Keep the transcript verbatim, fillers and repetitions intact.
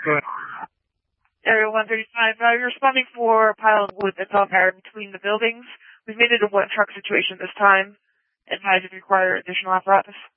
Go ahead. Area one thirty-five, uh, you're responding for a pile of wood that's on fire between the buildings. We've made it a one truck situation this time. Advise if you require additional apparatus.